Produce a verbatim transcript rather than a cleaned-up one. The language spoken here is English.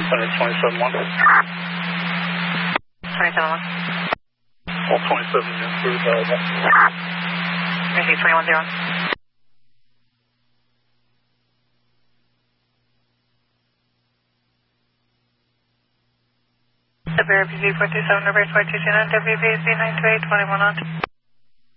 twenty-seven one. twenty-seven one. All twenty-seven units are available. Maybe twenty-one zero. W B four two seven, reverse four two two nine, W B Z nine two eight, twenty-one on.